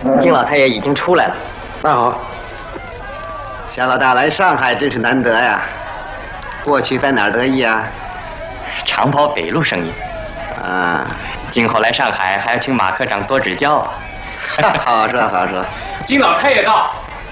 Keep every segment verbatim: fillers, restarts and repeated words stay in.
金老太爷已经出来了。 那好， 夏老大来上海真是难得呀。过去在哪儿得意啊？ 常跑北路生意。 啊， 今后来上海还要请马科长多指教啊。 好说好说。 金老太爷到。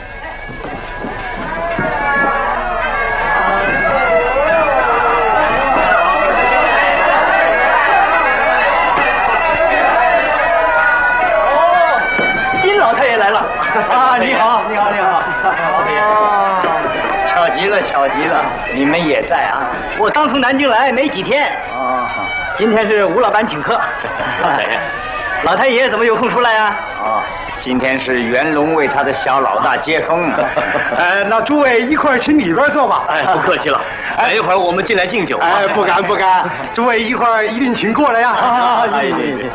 啊，你好，你好，你好，哦，巧极了，巧极了，你们也在啊？我刚从南京来，没几天。哦，今天是吴老板请客。老太爷怎么有空出来呀？ 哦，今天是袁龙为他的小老大接风呢。 呃，那诸位一块儿请里边坐吧。 哎，不客气了。哎，一会儿我们进来敬酒。 哎，不敢不敢，诸位一块儿一定请过来呀。啊， 对对对。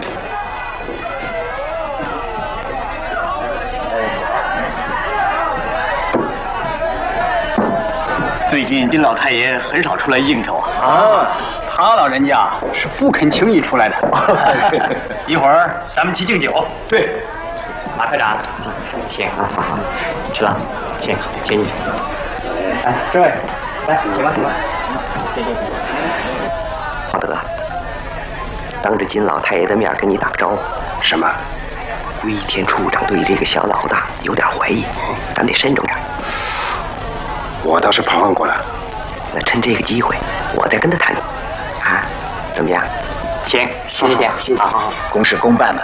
最近金老太爷很少出来应酬啊。 啊，他老人家是不肯轻易出来的。 一会儿咱们去敬酒。 对， 马科长，请啊，好好，知道，请，请你。来，这位，来，请吧，请吧。谢谢。 华德，当着金老太爷的面跟你打个招呼。 什么？ 归田处长对这个小老大有点怀疑，咱得慎重点。 我倒是旁过了。 那趁这个机会，我再跟他谈，啊，怎么样？ 请，谢谢，谢谢，好好好， 公事公办嘛。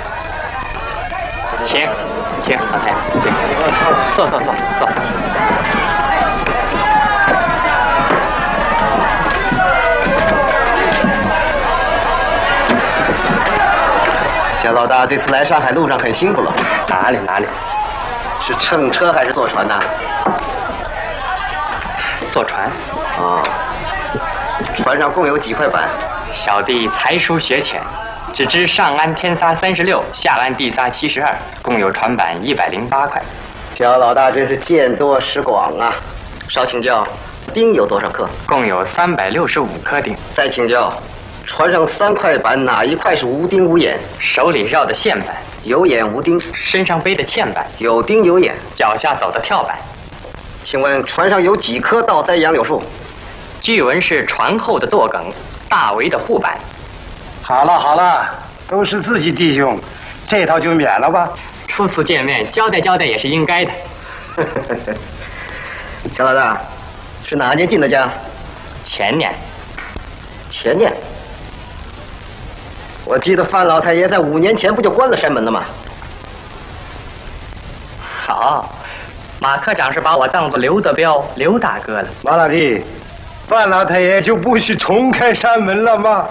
请，请，老太爷，请，坐坐坐坐。 小老大这次来上海路上很辛苦了。 哪里哪里？ 是乘车还是坐船呢？ 坐船。 哦，船上共有几块板？ 小弟才疏学浅，只知上岸天撒三十六，下岸地撒七十二，共有船板一百零八块。 小老大真是见多识广啊！稍请教，钉有多少克？ 共有三百六十五颗钉。 再请教，船上三块板哪一块是无钉无眼？ 手里绕的线板， 有眼无钉； 身上背的嵌板， 有钉有眼； 脚下走的跳板。 请问船上有几棵倒栽杨柳树？ 据闻是船后的舵梗，大围的护板。 好了好了，都是自己弟兄，这套就免了吧。 初次见面，交代交代也是应该的。 小老大，是哪年进的家？ 前年。 前年。我记得范老太爷在五年前不就关了山门了吗？ 好，马科长是把我当作刘德彪刘大哥了。 马老弟，范老太爷就不许重开山门了吗？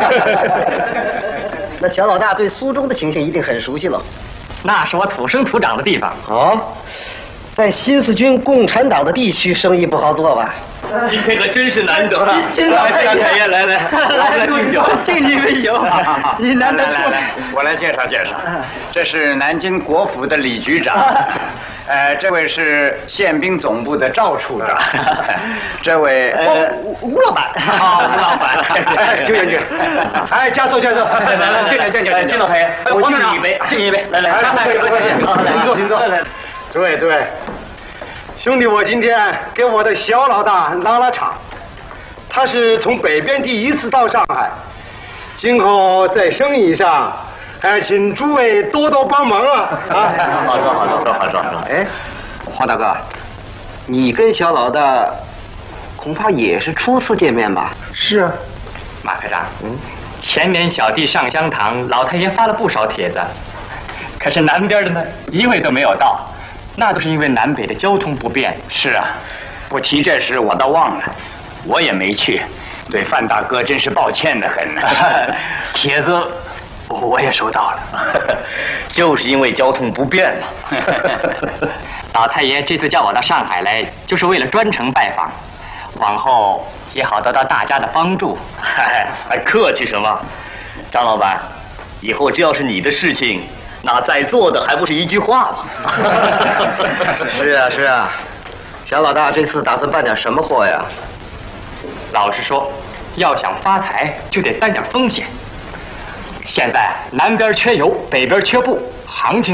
那小老大对苏州的情形一定很熟悉了。 那是我土生土长的地方。 哦，在新四军共产党的地区生意不好做吧？ 今天可真是难得。 金老太爷， 来来来，敬酒，敬你杯酒。你难得出来， 我来介绍介绍，这是南京国府的李局长，呃，这位是宪兵总部的赵处长，这位呃吴吴老板， 好，吴老板， 就进去，哎，加坐加坐， 来来来，敬敬敬敬，金老太爷，我敬你一杯，敬你一杯，来来来， 不客气，请坐请坐，诸位诸位。兄弟，我今天给我的小老大拉拉场，他是从北边第一次到上海，今后在生意上，哎，请诸位多多帮忙啊！啊， 好说好说好说好说。 哎，黄大哥，你跟小老大恐怕也是初次见面吧？ 是啊， 马科长，嗯，前年小弟上香堂，老太爷发了不少帖子，可是南边的呢，一位都没有到。那都是因为南北的交通不便。 是啊，不提这事我倒忘了，我也没去，对范大哥真是抱歉的很。 帖子我也收到了，就是因为交通不便嘛。老太爷这次叫我到上海来，就是为了专程拜访，往后也好得到大家的帮助。 嗨，还客气什么？张老板，以后这要是你的事情，那在座的还不是一句话吗？ 是啊是啊，小老大这次打算办点什么货呀？ 老实说，要想发财就得担点风险。现在南边缺油，北边缺布，行情